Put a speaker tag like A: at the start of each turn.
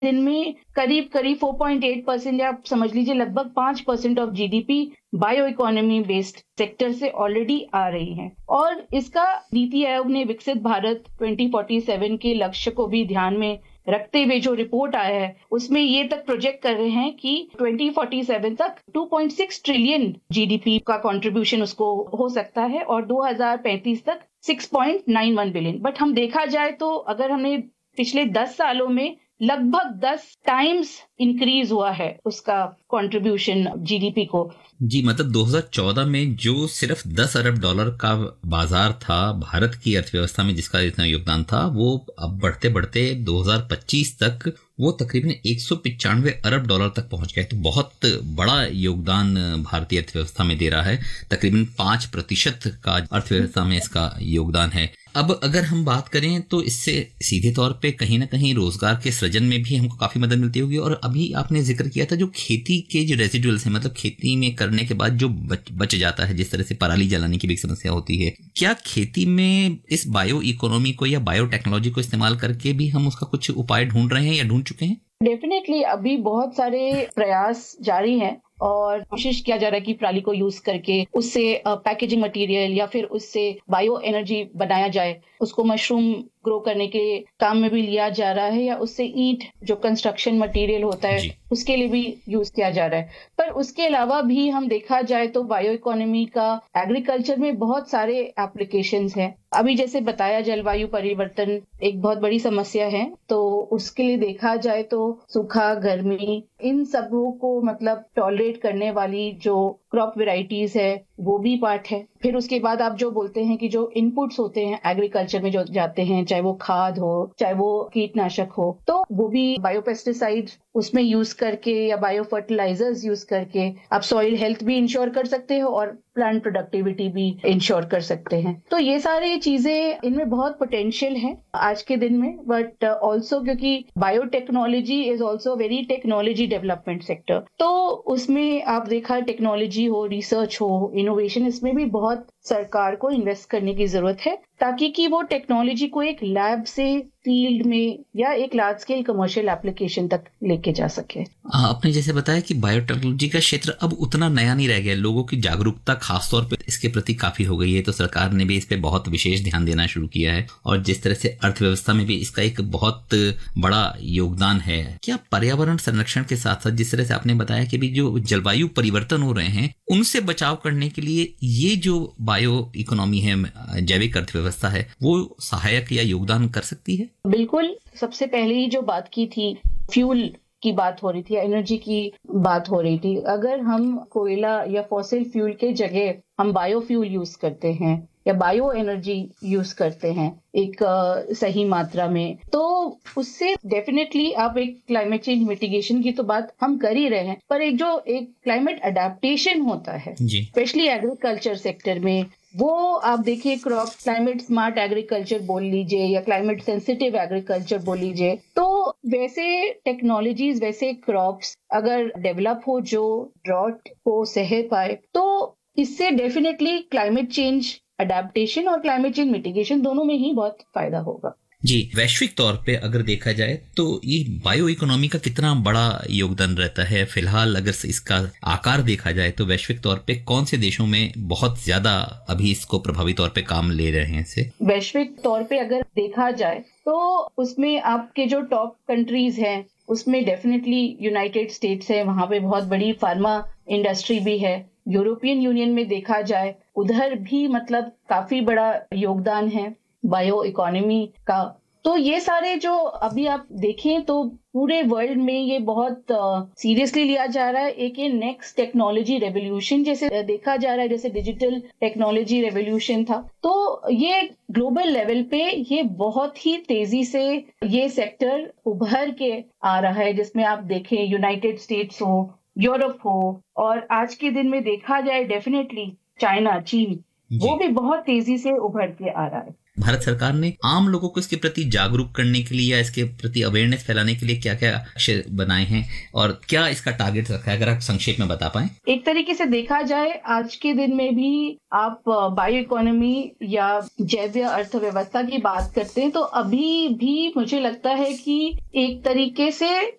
A: दिन में करीब करीब 4.8% या आप समझ लीजिए लगभग 5% of GDP bio economy based sector से ऑलरेडी आ रही है। और इसका नीति आयोग ने विकसित भारत 2047 के लक्ष्य को भी ध्यान में रखते हुए जो रिपोर्ट आया है उसमें ये तक प्रोजेक्ट कर रहे हैं कि 2047 तक 2.6 ट्रिलियन जीडीपी का कंट्रीब्यूशन उसको हो सकता है और 2035 तक 6.91 बिलियन। बट हम देखा जाए तो अगर हमने पिछले 10 सालों में लगभग 10 टाइम्स इंक्रीज हुआ है उसका कंट्रीब्यूशन जीडीपी को।
B: जी, मतलब 2014 में जो सिर्फ 10 अरब डॉलर का बाजार था भारत की अर्थव्यवस्था में, जिसका इतना योगदान था, वो अब बढ़ते बढ़ते 2025 तक वो तकरीबन 195 अरब डॉलर तक पहुंच गए। तो बहुत बड़ा योगदान भारतीय अर्थव्यवस्था में दे रहा है, तकरीबन 5% का अर्थव्यवस्था में इसका योगदान है। अब अगर हम बात करें तो इससे सीधे तौर पे कहीं ना कहीं रोजगार के सृजन में भी हमको काफी मदद मिलती होगी। और अभी आपने जिक्र किया था जो खेती के जो रेजिडुअल्स हैं, मतलब खेती में करने के बाद जो बच जाता है, जिस तरह से पराली जलाने की भी समस्या होती है, क्या खेती में इस बायो इकोनॉमी को या बायो टेक्नोलॉजी को इस्तेमाल करके भी हम उसका कुछ उपाय ढूंढ रहे हैं या ढूंढ चुके हैं?
A: डेफिनेटली अभी बहुत सारे प्रयास जारी हैं और कोशिश किया जा रहा है कि पराली को यूज करके उससे पैकेजिंग मटेरियल या फिर उससे बायो एनर्जी बनाया जाए। उसको मशरूम ग्रो करने के काम में भी लिया जा रहा है या उससे ईंट जो कंस्ट्रक्शन मटेरियल होता है उसके लिए भी यूज किया जा रहा है। पर उसके अलावा भी हम देखा जाए तो बायो इकोनॉमी का एग्रीकल्चर में बहुत सारे एप्लीकेशंस हैं। अभी जैसे बताया जलवायु परिवर्तन एक बहुत बड़ी समस्या है, तो उसके लिए देखा जाए तो सूखा, गर्मी, इन सबों को मतलब टॉलरेट करने वाली जो क्रॉप वेराइटीज है वो भी पार्ट है। फिर उसके बाद आप जो बोलते हैं कि जो इनपुट्स होते हैं एग्रीकल्चर में जो जाते हैं, चाहे वो खाद हो चाहे वो कीटनाशक हो, तो वो भी बायोपेस्टिसाइड उसमें यूज करके या बायो फर्टिलाइजर्स यूज करके आप सॉइल हेल्थ भी इंश्योर कर सकते हो और प्लांट प्रोडक्टिविटी भी इंश्योर कर सकते हैं। तो ये सारी चीजें, इनमें बहुत पोटेंशियल है आज के दिन में। बट ऑल्सो क्योंकि biotechnology is also very technology development sector, तो उसमें आप देखा टेक्नोलॉजी हो, रिसर्च हो, इनोवेशन, इसमें भी बहुत सरकार को इन्वेस्ट करने की जरूरत है ताकि कि वो टेक्नोलॉजी को एक लैब से फील्ड में या एक लार्ज स्केल कमर्शियल एप्लीकेशन तक लेके जा सके।
B: आपने जैसे बताया कि बायोटेक्नोलॉजी का क्षेत्र अब उतना नया नहीं रह गया, लोगों की जागरूकता खासतौर पे इसके प्रति काफी हो गई है, तो सरकार ने भी इस पे बहुत विशेष ध्यान देना शुरू किया है और जिस तरह से अर्थव्यवस्था में भी इसका एक बहुत बड़ा योगदान है। क्या पर्यावरण संरक्षण के साथ साथ जिस तरह से आपने बताया कि भी जो जलवायु परिवर्तन हो रहे हैं उनसे बचाव करने के लिए ये जो बायो इकोनॉमी है, जैविक अर्थव्यवस्था है, वो सहायक या योगदान कर सकती है?
A: बिल्कुल। सबसे पहले ही जो बात की थी, फ्यूल की बात हो रही थी, एनर्जी की बात हो रही थी। अगर हम कोयला या फॉसिल फ्यूल के जगह हम बायोफ्यूल यूज करते हैं या बायो एनर्जी यूज करते हैं एक सही मात्रा में, तो उससे डेफिनेटली आप एक क्लाइमेट चेंज मिटिगेशन की तो बात हम कर ही रहे हैं, पर एक क्लाइमेट अडेप्टेशन होता है स्पेशली एग्रीकल्चर सेक्टर में, वो आप देखिए क्लाइमेट स्मार्ट एग्रीकल्चर बोल लीजिए या क्लाइमेट सेंसिटिव एग्रीकल्चर बोल लीजिए, तो वैसे टेक्नोलॉजीज, वैसे क्रॉप्स अगर डेवलप हो जो ड्रॉट को सह पाए, तो इससे डेफिनेटली क्लाइमेट चेंज अडेप्टेशन और क्लाइमेट चेंज मिटिगेशन दोनों में ही बहुत फायदा होगा।
B: जी, वैश्विक तौर पे अगर देखा जाए तो ये बायो इकोनॉमी का कितना बड़ा योगदान रहता है? फिलहाल अगर इसका आकार देखा जाए तो वैश्विक तौर पे कौन से देशों में बहुत ज्यादा अभी इसको प्रभावी तौर पे काम ले रहे हैं इसे?
A: वैश्विक तौर पे अगर देखा जाए तो उसमें आपके जो टॉप कंट्रीज हैं उसमें डेफिनेटली यूनाइटेड स्टेट्स है, वहां पे बहुत बड़ी फार्मा इंडस्ट्री भी है। यूरोपियन यूनियन में देखा जाए उधर भी मतलब काफी बड़ा योगदान है बायो इकोनॉमी का। तो ये सारे जो अभी आप देखें तो पूरे वर्ल्ड में ये बहुत सीरियसली लिया जा रहा है। एक ये नेक्स्ट टेक्नोलॉजी रेवोल्यूशन जैसे देखा जा रहा है, जैसे डिजिटल टेक्नोलॉजी रेवोल्यूशन था, तो ये ग्लोबल लेवल पे ये बहुत ही तेजी से ये सेक्टर उभर के आ रहा है, जिसमें आप देखें यूनाइटेड स्टेट्स हो, यूरोप हो, और आज के दिन में देखा जाए डेफिनेटली चाइना, चीन, वो भी बहुत तेजी से उभर के आ रहा है।
B: भारत सरकार ने आम लोगों को इसके प्रति जागरूक करने के लिए या इसके प्रति अवेयरनेस फैलाने के लिए क्या क्या लक्ष्य बनाए हैं और क्या इसका टारगेट रखा है, अगर आप संक्षेप में बता पाएं?
A: एक तरीके से देखा जाए आज के दिन में भी आप बायो इकोनॉमी या जैव अर्थव्यवस्था की बात करते हैं तो अभी भी मुझे लगता है कि एक तरीके से